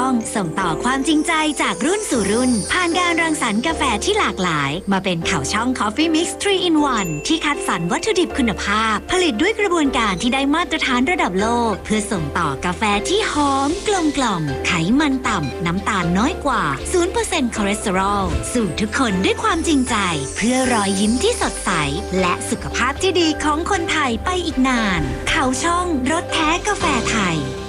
องส่งต่อความจริงใจจากรุ่นสู่รุ่นผ่านการรังสรรค์กาแฟที่หลากหลายมาเป็นข่าวช่อง Coffee Mix 3 in 1 ที่คัดสรรวัตถุดิบคุณภาพผลิตด้วยกระบวนการที่ได้มาตรฐานระดับโลกเพื่อส่งต่อกาแฟที่หอมกลมกล่อมไขมันต่ำน้ำตาลน้อยกว่า 0% คอเลสเตอรอลสู่ทุกคนด้วยความจริงใจเพื่อรอยยิ้มที่สดใสและสุขภาพที่ดีของคนไทยไปอีกนานข่าวช่องรสแท้กาแฟไทย